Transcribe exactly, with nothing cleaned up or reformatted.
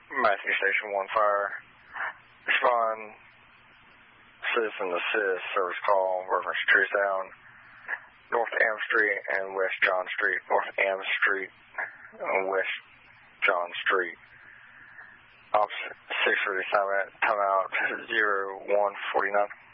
Matthew Station one Fire. Respond. Citizen Assist service call. Reference True Sound. North Am Street and West John Street. North Am Street and West John Street. Officer six thirty time out. Time out zero one forty nine.